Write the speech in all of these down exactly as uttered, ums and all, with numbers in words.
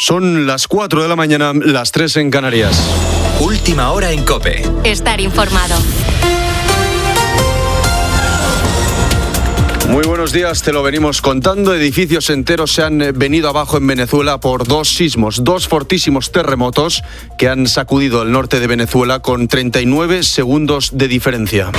Son las cuatro de la mañana, las tres en Canarias. Última hora en COPE. Estar informado. Muy buenos días, te lo venimos contando. Edificios enteros se han venido abajo en Venezuela por dos sismos, dos fortísimos terremotos que han sacudido el norte de Venezuela con treinta y nueve segundos de diferencia.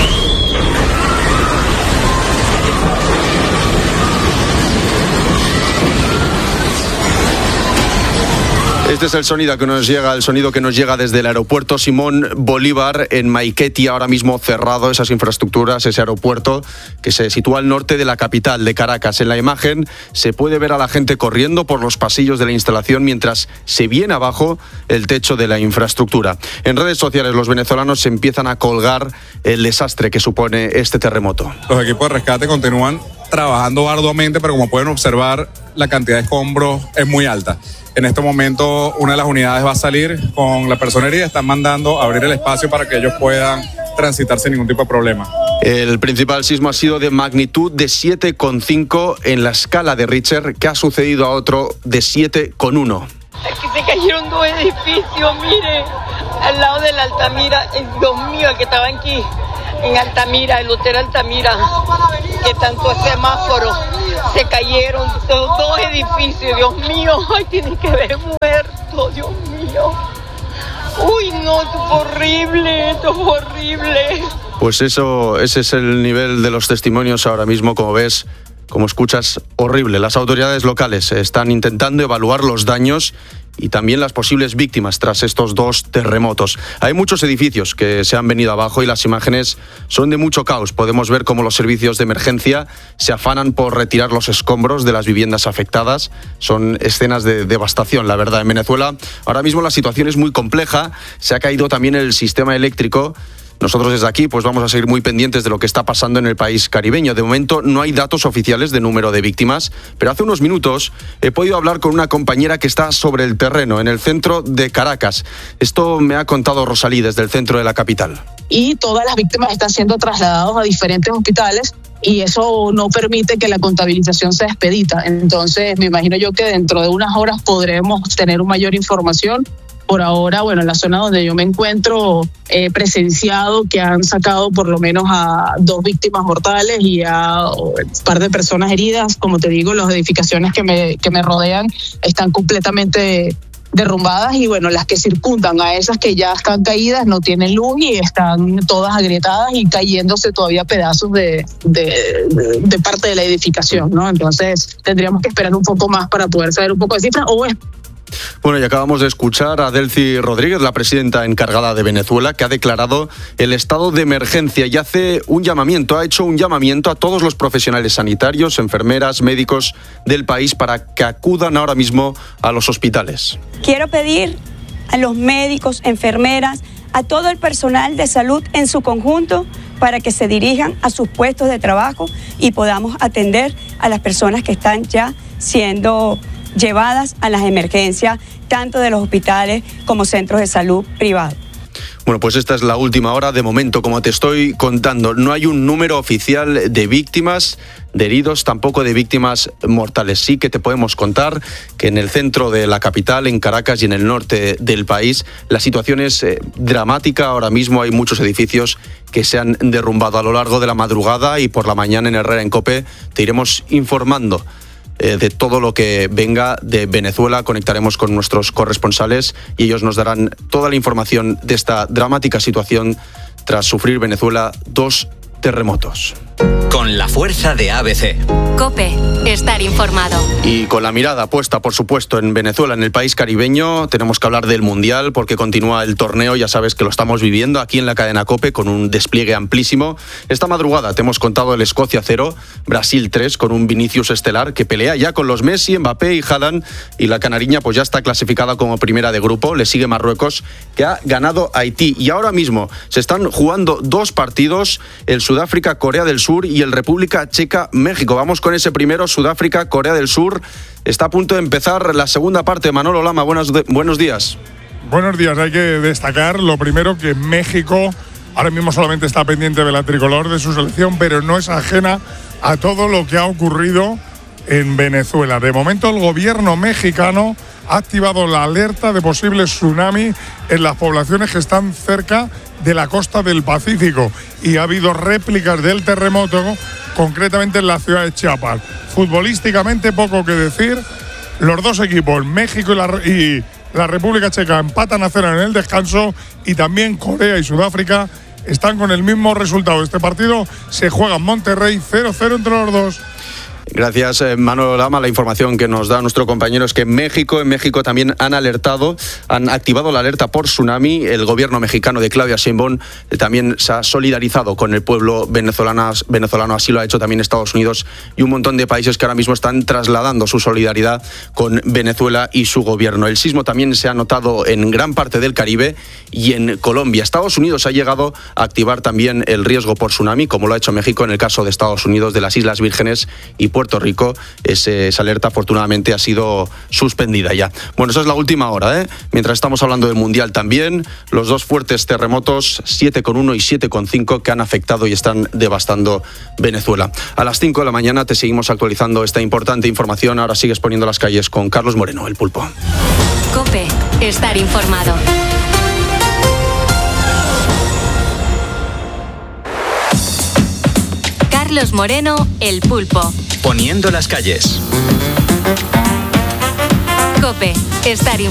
Este es el sonido que nos llega, el sonido que nos llega desde el aeropuerto Simón Bolívar en Maiquetía, ahora mismo cerrado esas infraestructuras, ese aeropuerto que se sitúa al norte de la capital de Caracas. En la imagen se puede ver a la gente corriendo por los pasillos de la instalación mientras se viene abajo el techo de la infraestructura. En redes sociales los venezolanos se empiezan a colgar el desastre que supone este terremoto. Los equipos de rescate continúan trabajando arduamente, pero como pueden observar, la cantidad de escombros es muy alta. En este momento, una de las unidades va a salir con la personería, están mandando a abrir el espacio para que ellos puedan transitar sin ningún tipo de problema. El principal sismo ha sido de magnitud de siete coma cinco en la escala de Richter, que ha sucedido a otro de siete coma uno. Aquí se cayeron dos edificios, mire, al lado de la Altamira. Dios mío, el que estaba aquí en Altamira, el hotel Altamira, que tanto semáforo, se cayeron dos, dos edificios. Dios mío, ay, tienen que haber muerto, Dios mío. Uy, no, esto fue horrible, esto fue horrible. Pues eso, ese es el nivel de los testimonios ahora mismo, como ves, como escuchas, horrible. Las autoridades locales están intentando evaluar los daños y también las posibles víctimas tras estos dos terremotos. Hay muchos edificios que se han venido abajo y las imágenes son de mucho caos. Podemos ver cómo los servicios de emergencia se afanan por retirar los escombros de las viviendas afectadas. Son escenas de devastación, la verdad. En Venezuela ahora mismo la situación es muy compleja. Se ha caído también el sistema eléctrico. Nosotros desde aquí pues vamos a seguir muy pendientes de lo que está pasando en el país caribeño. De momento no hay datos oficiales de número de víctimas, pero hace unos minutos he podido hablar con una compañera que está sobre el terreno, en el centro de Caracas. Esto me ha contado Rosalí desde el centro de la capital. Y todas las víctimas están siendo trasladadas a diferentes hospitales y eso no permite que la contabilización sea expedita. Entonces me imagino yo que dentro de unas horas podremos tener una mayor información. Por ahora, bueno, en la zona donde yo me encuentro, he presenciado que han sacado por lo menos a dos víctimas mortales y a un par de personas heridas. Como te digo, las edificaciones que me, que me rodean están completamente derrumbadas y bueno, las que circundan a esas que ya están caídas no tienen luz y están todas agrietadas y cayéndose todavía pedazos de, de, de, de parte de la edificación, ¿no? Entonces tendríamos que esperar un poco más para poder saber un poco de cifras o es. Bueno, y acabamos de escuchar a Delcy Rodríguez, la presidenta encargada de Venezuela, que ha declarado el estado de emergencia y hace un llamamiento, ha hecho un llamamiento a todos los profesionales sanitarios, enfermeras, médicos del país para que acudan ahora mismo a los hospitales. Quiero pedir a los médicos, enfermeras, a todo el personal de salud en su conjunto para que se dirijan a sus puestos de trabajo y podamos atender a las personas que están ya siendo llevadas a las emergencias, tanto de los hospitales como centros de salud privados. Bueno, pues esta es la última hora. De momento, como te estoy contando, no hay un número oficial de víctimas, de heridos, tampoco de víctimas mortales. Sí que te podemos contar que en el centro de la capital, en Caracas y en el norte del país, la situación es eh, dramática. Ahora mismo hay muchos edificios que se han derrumbado a lo largo de la madrugada y por la mañana en Herrera en COPE te iremos informando de todo lo que venga de Venezuela. Conectaremos con nuestros corresponsales y ellos nos darán toda la información de esta dramática situación tras sufrir Venezuela dos terremotos. Con la fuerza de A B C. COPE, estar informado. Y con la mirada puesta, por supuesto, en Venezuela, en el país caribeño, tenemos que hablar del Mundial porque continúa el torneo, ya sabes que lo estamos viviendo aquí en la cadena COPE con un despliegue amplísimo. Esta madrugada te hemos contado el Escocia cero, Brasil tres, con un Vinicius estelar que pelea ya con los Messi, Mbappé y Haaland, y la canariña pues ya está clasificada como primera de grupo. Le sigue Marruecos, que ha ganado a Haití, y ahora mismo se están jugando dos partidos, el Sudáfrica, Corea del Sur y el República Checa, México. Vamos con ese primero, Sudáfrica, Corea del Sur. Está a punto de empezar la segunda parte. Manolo Lama, buenos, de, buenos días. Buenos días. Hay que destacar lo primero, que México ahora mismo solamente está pendiente de la tricolor de su selección, pero no es ajena a todo lo que ha ocurrido en Venezuela. De momento el gobierno mexicano ha activado la alerta de posible tsunami en las poblaciones que están cerca de la costa del Pacífico y ha habido réplicas del terremoto, concretamente en la ciudad de Chiapas. Futbolísticamente poco que decir, los dos equipos, México y la, y la República Checa, empatan a cero en el descanso y también Corea y Sudáfrica están con el mismo resultado. Este partido se juega en Monterrey, cero cero entre los dos. Gracias, Manuel Lama. La información que nos da nuestro compañero es que en México, en México también han alertado, han activado la alerta por tsunami. El gobierno mexicano de Claudia Sheinbaum también se ha solidarizado con el pueblo venezolano, venezolano, así lo ha hecho también Estados Unidos y un montón de países que ahora mismo están trasladando su solidaridad con Venezuela y su gobierno. El sismo también se ha notado en gran parte del Caribe y en Colombia. Estados Unidos ha llegado a activar también el riesgo por tsunami, como lo ha hecho México en el caso de Estados Unidos, de las Islas Vírgenes y Puerto Rico. Ese, esa alerta afortunadamente ha sido suspendida ya. Bueno, esa es la última hora, ¿eh? Mientras estamos hablando del Mundial también, los dos fuertes terremotos, siete coma uno y siete coma cinco, que han afectado y están devastando Venezuela. A las cinco de la mañana te seguimos actualizando esta importante información. Ahora sigues poniendo las calles con Carlos Moreno, el Pulpo. COPE, estar informado. Carlos Moreno, el Pulpo. Poniendo las calles. COPE, estar informado.